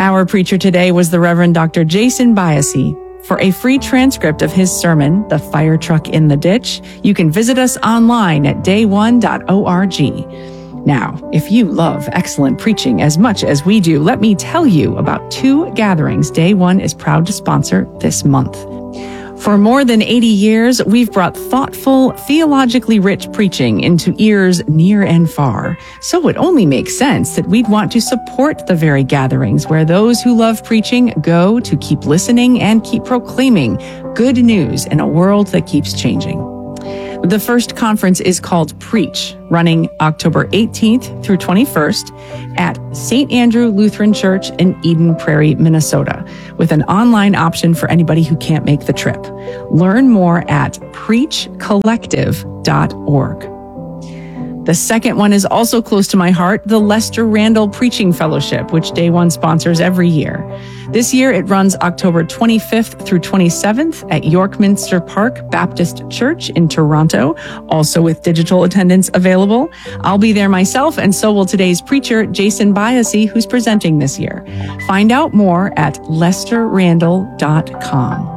Our preacher today was the Reverend Dr. Jason Biasi. For a free transcript of his sermon, The Fire Truck in the Ditch, you can visit us online at day1.org. Now, if you love excellent preaching as much as we do, let me tell you about two gatherings Day One is proud to sponsor this month. For more than 80 years, we've brought thoughtful, theologically rich preaching into ears near and far. So it only makes sense that we'd want to support the very gatherings where those who love preaching go to keep listening and keep proclaiming good news in a world that keeps changing. The first conference is called Preach, running October 18th through 21st at St. Andrew Lutheran Church in Eden Prairie, Minnesota, with an online option for anybody who can't make the trip. Learn more at preachcollective.org. The second one is also close to my heart, the Lester Randall Preaching Fellowship, which Day One sponsors every year. This year, it runs October 25th through 27th at Yorkminster Park Baptist Church in Toronto, also with digital attendance available. I'll be there myself, and so will today's preacher, Jason Biasi, who's presenting this year. Find out more at lesterrandall.com.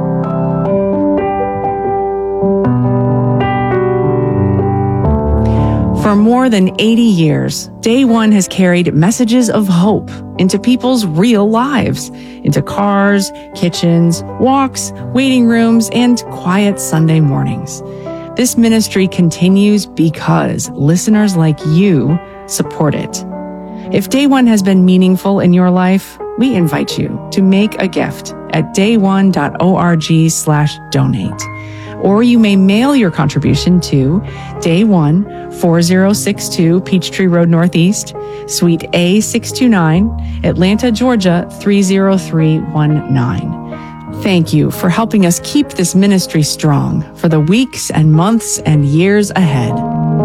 For more than 80 years, Day One has carried messages of hope into people's real lives, into cars, kitchens, walks, waiting rooms, and quiet Sunday mornings. This ministry continues because listeners like you support it. If Day One has been meaningful in your life, we invite you to make a gift at day1.org/donate. Or you may mail your contribution to Day One, 4062 Peachtree Road Northeast, Suite A629, Atlanta, Georgia, 30319. Thank you for helping us keep this ministry strong for the weeks and months and years ahead.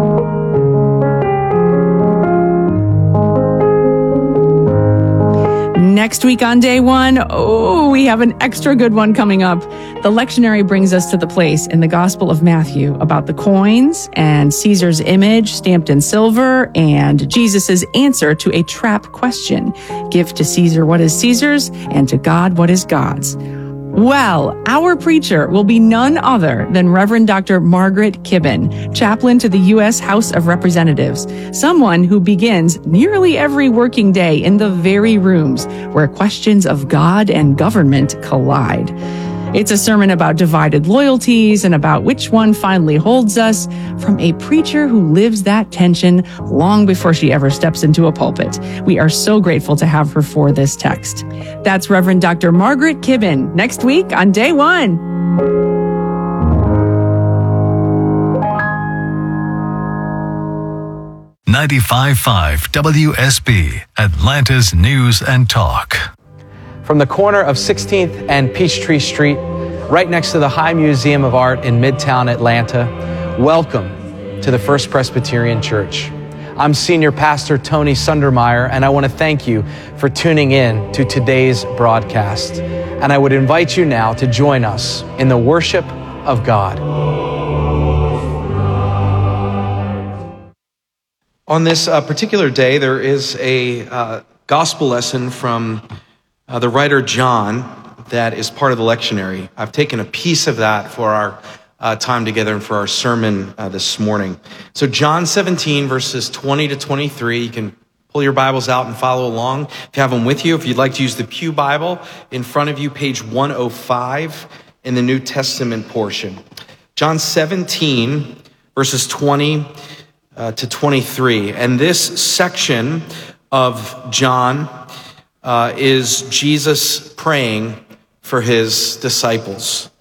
Next week on Day One, we have an extra good one coming up. The lectionary brings us to the place in the Gospel of Matthew about the coins and Caesar's image stamped in silver and Jesus' answer to a trap question. Give to Caesar what is Caesar's and to God what is God's. Well, our preacher will be none other than Reverend Dr. Margaret Kibben, chaplain to the U.S. House of Representatives, someone who begins nearly every working day in the very rooms where questions of God and government collide. It's a sermon about divided loyalties and about which one finally holds us, from a preacher who lives that tension long before she ever steps into a pulpit. We are so grateful to have her for this text. That's Reverend Dr. Margaret Kibben next week on Day One. .95.5 WSB, Atlanta's News and Talk. From the corner of 16th and Peachtree Street, right next to the High Museum of Art in Midtown Atlanta, welcome to the First Presbyterian Church. I'm Senior Pastor Tony Sundermeyer, and I want to thank you for tuning in to today's broadcast. And I would invite you now to join us in the worship of God. On this particular day, there is a gospel lesson from the writer John that is part of the lectionary. I've taken a piece of that for our time together and for our sermon this morning. So John 17, verses 20 to 23, you can pull your Bibles out and follow along if you have them with you. If you'd like to use the Pew Bible, in front of you, page 105 in the New Testament portion. John 17, verses 20 to 23. And this section of John is Jesus praying for his disciples.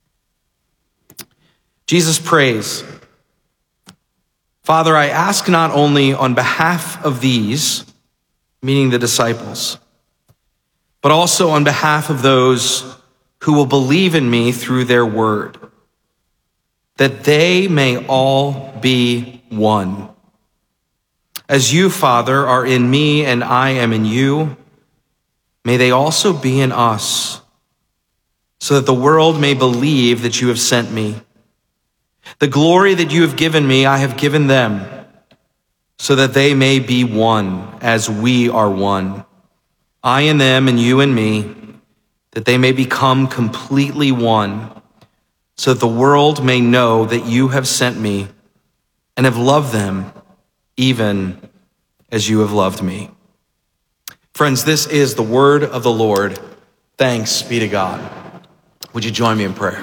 Jesus prays, "Father, I ask not only on behalf of these," meaning the disciples, "but also on behalf of those who will believe in me through their word, that they may all be one. As you, Father, are in me and I am in you, may they also be in us, so that the world may believe that you have sent me. The glory that you have given me, I have given them, so that they may be one as we are one. I and them and you and me, that they may become completely one, so that the world may know that you have sent me and have loved them even as you have loved me. Friends, this is the word of the Lord. Thanks be to God. Would you join me in prayer?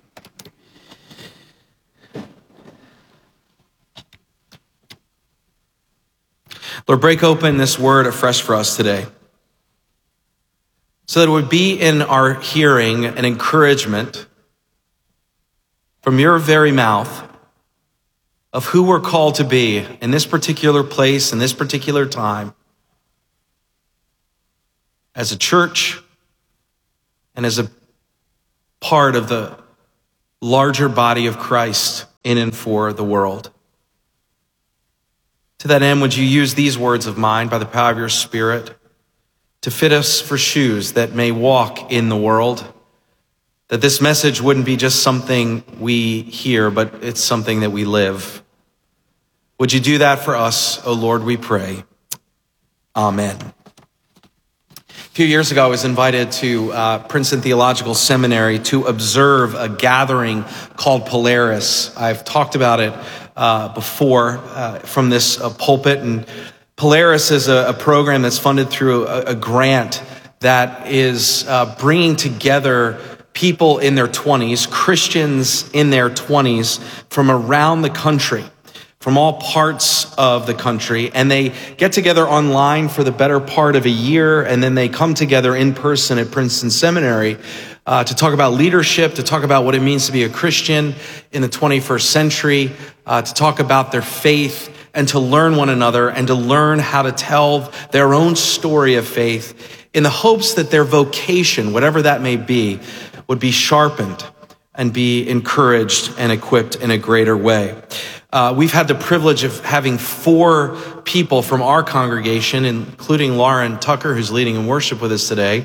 Lord, break open this word afresh for us today, so that it would be in our hearing an encouragement from your very mouth of who we're called to be in this particular place, in this particular time, as a church and as a part of the larger body of Christ in and for the world. To that end, would you use these words of mine by the power of your Spirit to fit us for shoes that may walk in the world, that this message wouldn't be just something we hear, but it's something that we live. Would you do that for us, O Lord, we pray. Amen. A few years ago, I was invited to Princeton Theological Seminary to observe a gathering called Polaris. I've talked about it before from this pulpit, and Polaris is a program that's funded through a grant that is bringing together people in their 20s, Christians in their 20s from around the country, from all parts of the country, and they get together online for the better part of a year, and then they come together in person at Princeton Seminary to talk about leadership, to talk about what it means to be a Christian in the 21st century, to talk about their faith, and to learn one another, and to learn how to tell their own story of faith in the hopes that their vocation, whatever that may be, would be sharpened and be encouraged and equipped in a greater way. We've had the privilege of having 4 people from our congregation, including Lauren Tucker, who's leading in worship with us today,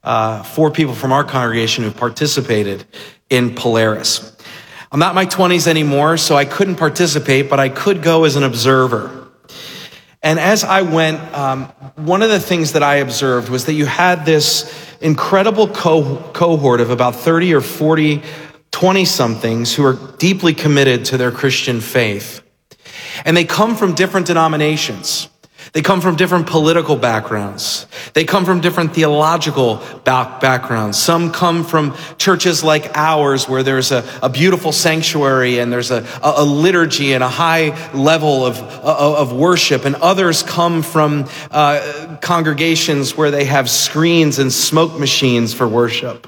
4 people from our congregation who participated in Polaris. I'm not in my 20s anymore, so I couldn't participate, but I could go as an observer. And as I went, one of the things that I observed was that you had this incredible cohort of about 30 or 40 20-somethings who are deeply committed to their Christian faith. And they come from different denominations. They come from different political backgrounds. They come from different theological backgrounds. Some come from churches like ours, where there's a beautiful sanctuary and there's a liturgy and a high level of worship. And others come from congregations where they have screens and smoke machines for worship.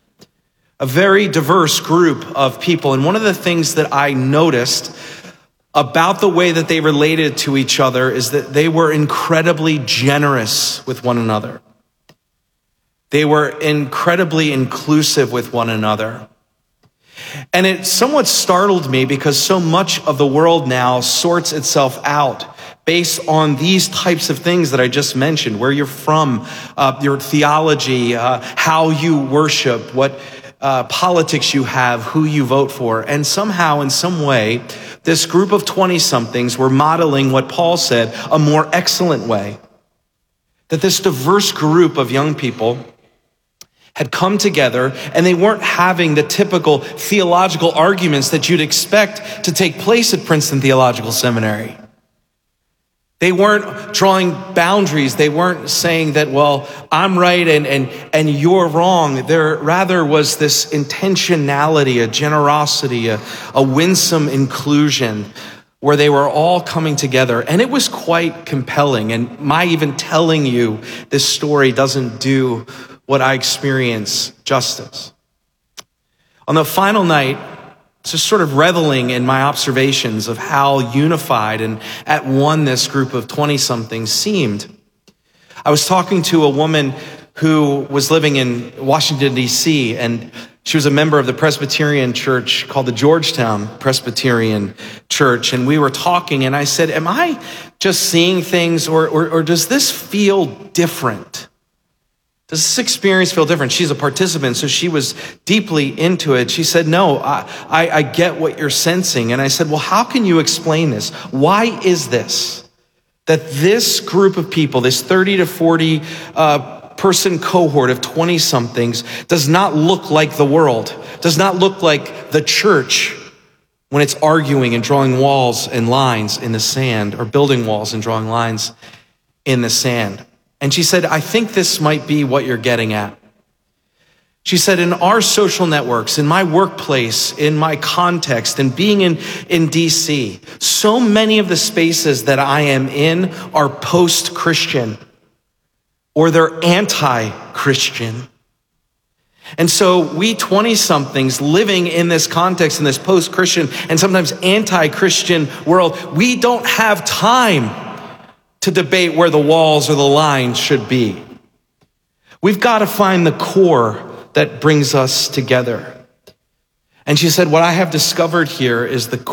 A very diverse group of people. And one of the things that I noticed about the way that they related to each other is that they were incredibly generous with one another. They were incredibly inclusive with one another. And it somewhat startled me, because so much of the world now sorts itself out based on these types of things that I just mentioned: where you're from, your theology, how you worship, what politics you have, who you vote for. And somehow, in some way, this group of 20-somethings were modeling what Paul said, a more excellent way. That this diverse group of young people had come together, and they weren't having the typical theological arguments that you'd expect to take place at Princeton Theological Seminary. They weren't drawing boundaries. They weren't saying that, well, I'm right and you're wrong. There rather was this intentionality, a generosity, a winsome inclusion, where they were all coming together. And it was quite compelling. And my even telling you this story doesn't do what I experienced justice. On the final night, just sort of reveling in my observations of how unified and at one this group of 20-somethings seemed, I was talking to a woman who was living in Washington, D.C., and she was a member of the Presbyterian church called the Georgetown Presbyterian Church. And we were talking, and I said, am I just seeing things, or does this feel different? Does this experience feel different? She's a participant, so she was deeply into it. She said, no, I get what you're sensing. And I said, well, how can you explain this? Why is this? That this group of people, this 30 to 40 person cohort of 20-somethings does not look like the world, does not look like the church when it's arguing and drawing walls and lines in the sand, or building walls and drawing lines in the sand. And she said, I think this might be what you're getting at. She said, in our social networks, in my workplace, in my context, and being in DC, so many of the spaces that I am in are post-Christian, or they're anti-Christian. And so we 20-somethings living in this context, in this post-Christian and sometimes anti-Christian world, we don't have time to debate where the walls or the lines should be. We've got to find the core that brings us together. And she said, what I have discovered here is the